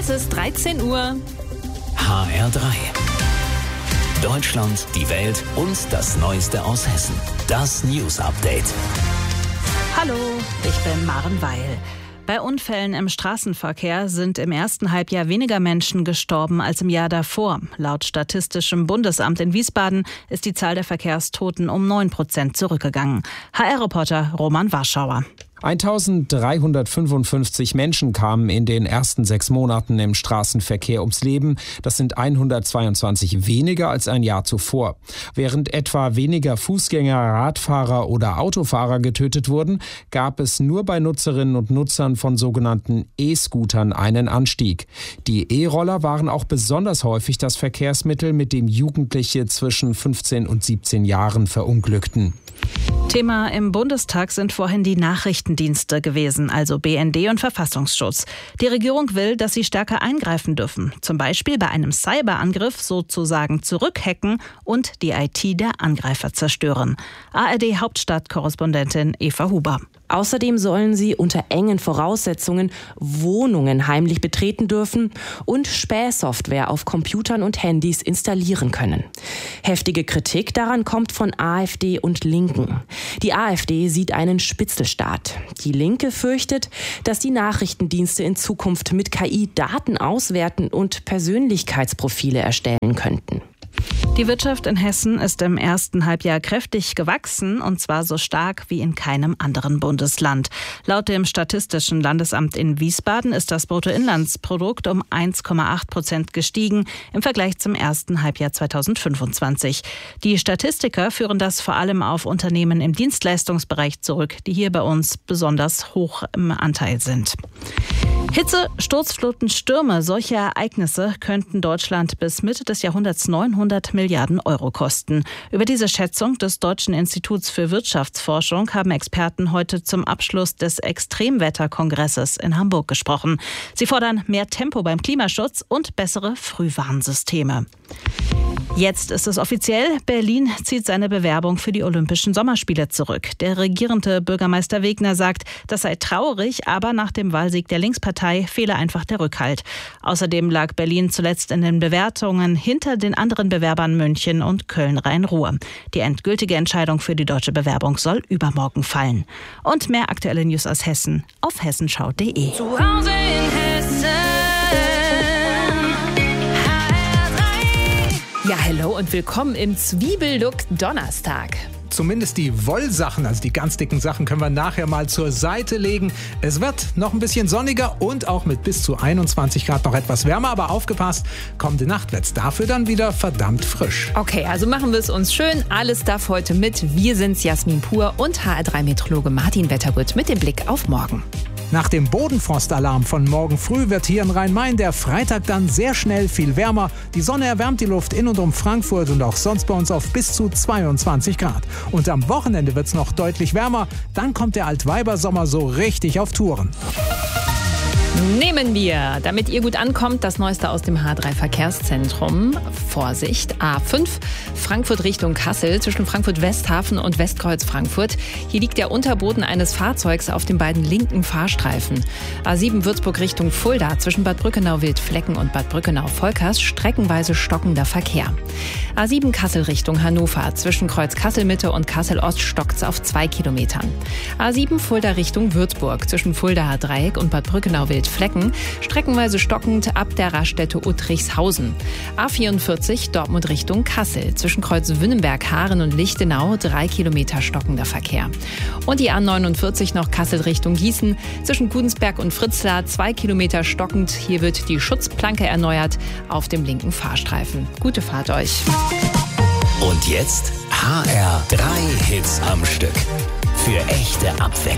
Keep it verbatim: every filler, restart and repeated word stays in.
Es ist dreizehn Uhr. H R drei. Deutschland, die Welt und das Neueste aus Hessen. Das News Update. Hallo, ich bin Maren Weil. Bei Unfällen im Straßenverkehr sind im ersten Halbjahr weniger Menschen gestorben als im Jahr davor. Laut Statistischem Bundesamt in Wiesbaden ist die Zahl der Verkehrstoten um neun Prozent zurückgegangen. H R-Reporter Roman Warschauer. eintausenddreihundertfünfundfünfzig Menschen kamen in den ersten sechs Monaten im Straßenverkehr ums Leben. Das sind hundertzweiundzwanzig weniger als ein Jahr zuvor. Während etwa weniger Fußgänger, Radfahrer oder Autofahrer getötet wurden, gab es nur bei Nutzerinnen und Nutzern von sogenannten E-Scootern einen Anstieg. Die E-Roller waren auch besonders häufig das Verkehrsmittel, mit dem Jugendliche zwischen fünfzehn und siebzehn Jahren verunglückten. Thema im Bundestag sind vorhin die Nachrichtendienste gewesen, also B N D und Verfassungsschutz. Die Regierung will, dass sie stärker eingreifen dürfen, zum Beispiel bei einem Cyberangriff sozusagen zurückhacken und die I T der Angreifer zerstören. A R D-Hauptstadtkorrespondentin Eva Huber. Außerdem sollen sie unter engen Voraussetzungen Wohnungen heimlich betreten dürfen und Spähsoftware auf Computern und Handys installieren können. Heftige Kritik daran kommt von AfD und Linken. Die AfD sieht einen Spitzelstaat. Die Linke fürchtet, dass die Nachrichtendienste in Zukunft mit K I Daten auswerten und Persönlichkeitsprofile erstellen könnten. Die Wirtschaft in Hessen ist im ersten Halbjahr kräftig gewachsen, und zwar so stark wie in keinem anderen Bundesland. Laut dem Statistischen Landesamt in Wiesbaden ist das Bruttoinlandsprodukt um eins Komma acht Prozent gestiegen im Vergleich zum ersten Halbjahr zweitausendfünfundzwanzig. Die Statistiker führen das vor allem auf Unternehmen im Dienstleistungsbereich zurück, die hier bei uns besonders hoch im Anteil sind. Hitze, Sturzfluten, Stürme, solche Ereignisse könnten Deutschland bis Mitte des Jahrhunderts neunhundert Milliarden Euro kosten. Über diese Schätzung des Deutschen Instituts für Wirtschaftsforschung haben Experten heute zum Abschluss des Extremwetterkongresses in Hamburg gesprochen. Sie fordern mehr Tempo beim Klimaschutz und bessere Frühwarnsysteme. Jetzt ist es offiziell, Berlin zieht seine Bewerbung für die Olympischen Sommerspiele zurück. Der regierende Bürgermeister Wegner sagt, das sei traurig, aber nach dem Wahlsieg der Linkspartei fehle einfach der Rückhalt. Außerdem lag Berlin zuletzt in den Bewertungen hinter den anderen Bewerbern München und Köln-Rhein-Ruhr. Die endgültige Entscheidung für die deutsche Bewerbung soll übermorgen fallen. Und mehr aktuelle News aus Hessen auf hessenschau punkt de. Zu Hause in Hessen. Ja, hello und willkommen im Zwiebellook Donnerstag. Zumindest die Wollsachen, also die ganz dicken Sachen, können wir nachher mal zur Seite legen. Es wird noch ein bisschen sonniger und auch mit bis zu einundzwanzig Grad noch etwas wärmer. Aber aufgepasst, kommende Nacht wird's dafür dann wieder verdammt frisch. Okay, also machen wir es uns schön. Alles darf heute mit. Wir sind's, Jasmin Pur und H R drei Meteorologe Martin Wettergut mit dem Blick auf morgen. Nach dem Bodenfrostalarm von morgen früh wird hier in Rhein-Main der Freitag dann sehr schnell viel wärmer. Die Sonne erwärmt die Luft in und um Frankfurt und auch sonst bei uns auf bis zu zweiundzwanzig Grad. Und am Wochenende wird es noch deutlich wärmer. Dann kommt der Altweibersommer so richtig auf Touren. Nehmen wir, damit ihr gut ankommt, das Neueste aus dem H drei Verkehrszentrum. Vorsicht, A fünf, Frankfurt Richtung Kassel, zwischen Frankfurt Westhafen und Westkreuz Frankfurt. Hier liegt der Unterboden eines Fahrzeugs auf den beiden linken Fahrstreifen. A sieben Würzburg Richtung Fulda, zwischen Bad Brückenau-Wildflecken und Bad Brückenau-Volkers, streckenweise stockender Verkehr. A sieben Kassel Richtung Hannover, zwischen Kreuz Kassel-Mitte und Kassel-Ost stockt's auf zwei Kilometern. A sieben Fulda Richtung Würzburg, zwischen Fuldaer Dreieck und Bad Brückenau-Wildflecken, streckenweise stockend ab der Raststätte Uttrichshausen. A vierundvierzig Dortmund Richtung Kassel, zwischen Kreuz Wünnenberg, Haaren und Lichtenau, drei Kilometer stockender Verkehr. Und die A neunundvierzig noch Kassel Richtung Gießen, zwischen Gudensberg und Fritzlar, zwei Kilometer stockend. Hier wird die Schutzplanke erneuert auf dem linken Fahrstreifen. Gute Fahrt euch. Und jetzt H R drei Hits am Stück. Für echte Abwechslung.